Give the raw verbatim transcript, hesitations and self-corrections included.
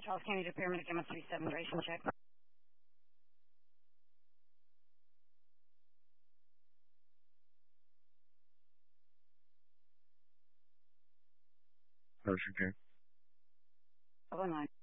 Charles County to Pyramid Gamma three seven duration check. Ocean King. Double nine.